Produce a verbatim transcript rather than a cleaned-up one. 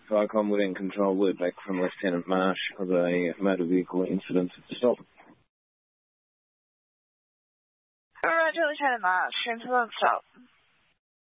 Vicom within control, word back from Lieutenant Marsh of a motor vehicle incident at the stop. Roger, Lieutenant Marsh, incident stop.